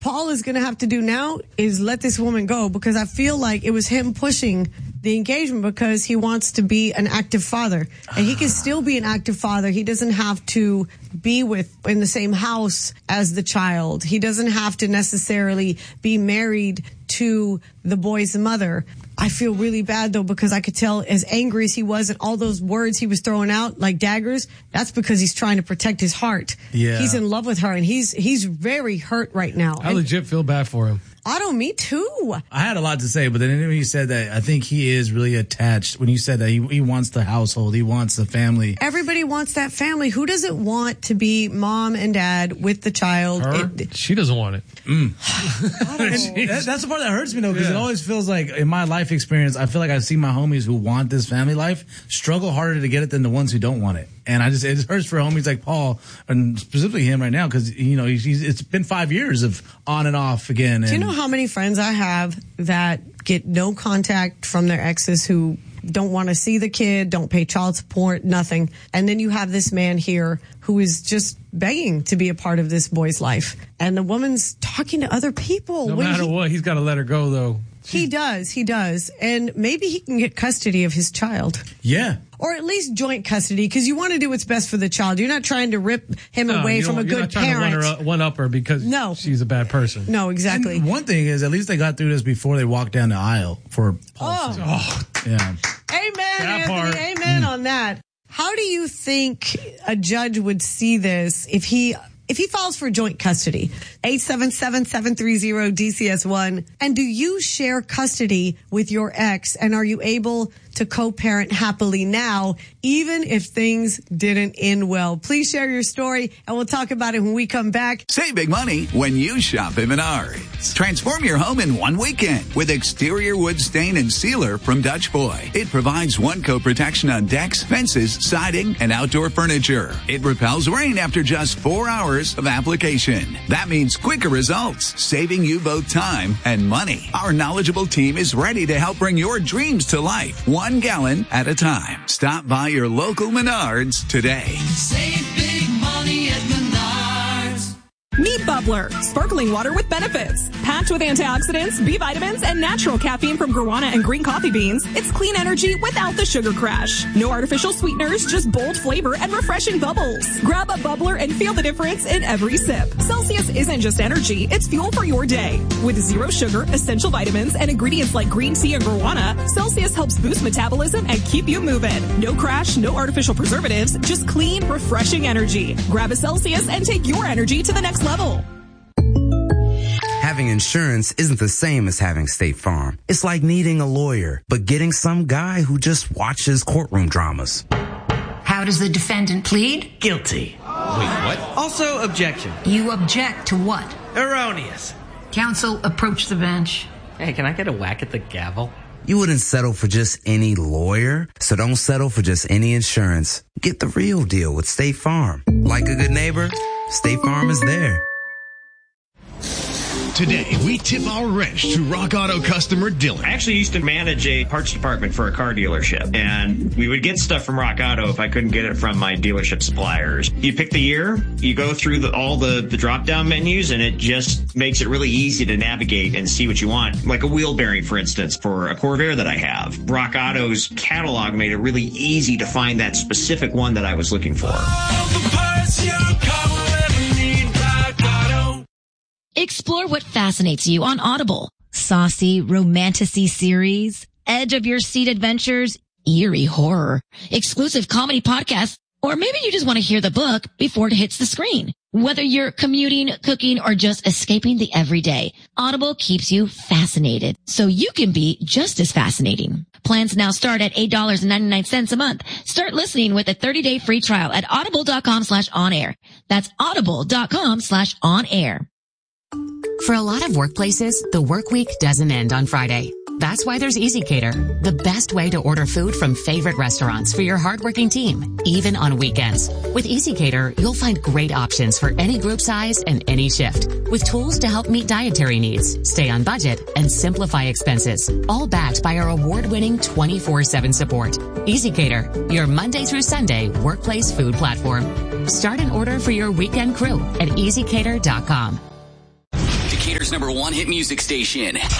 Paul is going to have to do now is let this woman go, because I feel like it was him pushing the engagement because he wants to be an active father, and he can still be an active father. He doesn't have to be in the same house as the child. He doesn't have to necessarily be married to the boy's mother. I feel really bad though, because I could tell as angry as he was and all those words he was throwing out like daggers, that's because he's trying to protect his heart. Yeah. He's in love with her, and he's very hurt right now. I legit feel bad for him. Otto, me too. I had a lot to say, but then when you said that, I think he is really attached. When you said that, he wants the household, he wants the family. Everybody wants that family. Who doesn't want to be mom and dad with the child? She doesn't want it. That's the part that hurts me though, because it always feels like in my life experience, I feel like I see my homies who want this family life struggle harder to get it than the ones who don't want it. And it just hurts for homies like Paul, and specifically him right now, because it's been 5 years of on and off again. Do you know how many friends I have that get no contact from their exes, who don't want to see the kid, don't pay child support, nothing? And then you have this man here who is just begging to be a part of this boy's life, and the woman's talking to other people. No matter what, he's got to let her go though. He does. And maybe he can get custody of his child. Yeah. Or at least joint custody, because you want to do what's best for the child. You're not trying to rip him away from a good parent. You're not trying to one up her because she's a bad person. No, exactly. And one thing is, at least they got through this before they walked down the aisle for Paul. Yeah. Amen, Anthony. Amen on that. How do you think a judge would see this if he files for joint custody? 877-730-DCS1. And do you share custody with your ex? And are you able to co-parent happily now, even if things didn't end well? Please share your story, and we'll talk about it when we come back. Save big money when you shop at Menards. Transform your home in one weekend with exterior wood stain and sealer from Dutch Boy. It provides one-coat protection on decks, fences, siding, and outdoor furniture. It repels rain after just 4 hours of application. That means quicker results, saving you both time and money. Our knowledgeable team is ready to help bring your dreams to life, 1 gallon at a time. Stop by your local Menards today. Save big money at Menards. Meet Bubbler, sparkling water with benefits. Packed with antioxidants, B vitamins, and natural caffeine from guarana and green coffee beans, it's clean energy without the sugar crash. No artificial sweeteners, just bold flavor and refreshing bubbles. Grab a Bubbler and feel the difference in every sip. Celsius isn't just energy, it's fuel for your day. With zero sugar, essential vitamins, and ingredients like green tea and guarana, Celsius helps boost metabolism and keep you moving. No crash, no artificial preservatives, just clean, refreshing energy. Grab a Celsius and take your energy to the next level. Having insurance isn't the same as having State Farm. It's like needing a lawyer, but getting some guy who just watches courtroom dramas. How does the defendant plead? Guilty. Wait, what? Also, objection. You object to what? Erroneous. Counsel, approach the bench. Hey, can I get a whack at the gavel? You wouldn't settle for just any lawyer, so don't settle for just any insurance. Get the real deal with State Farm. Like a good neighbor, State Farm is there. Today, we tip our wrench to Rock Auto customer Dylan. I actually used to manage a parts department for a car dealership, and we would get stuff from Rock Auto if I couldn't get it from my dealership suppliers. You pick the year, you go through all the drop-down menus, and it just makes it really easy to navigate and see what you want. Like a wheel bearing, for instance, for a Corvair that I have. Rock Auto's catalog made it really easy to find that specific one that I was looking for. Explore what fascinates you on Audible. Saucy, romantic-y series, edge-of-your-seat adventures, eerie horror, exclusive comedy podcasts, or maybe you just want to hear the book before it hits the screen. Whether you're commuting, cooking, or just escaping the everyday, Audible keeps you fascinated, so you can be just as fascinating. Plans now start at $8.99 a month. Start listening with a 30-day free trial at audible.com/onair. That's audible.com/onair. For a lot of workplaces, the work week doesn't end on Friday. That's why there's EasyCater, the best way to order food from favorite restaurants for your hardworking team, even on weekends. With EasyCater, you'll find great options for any group size and any shift, with tools to help meet dietary needs, stay on budget, and simplify expenses, all backed by our award-winning 24/7 support. EasyCater, your Monday through Sunday workplace food platform. Start an order for your weekend crew at EasyCater.com. Ohio's #1 hit music station. Hey,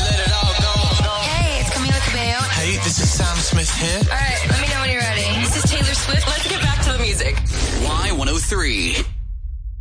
it's Camila Cabello. Hey, this is Sam Smith here. All right, let me know when you're ready. This is Taylor Swift. Let's get back to the music. Y103.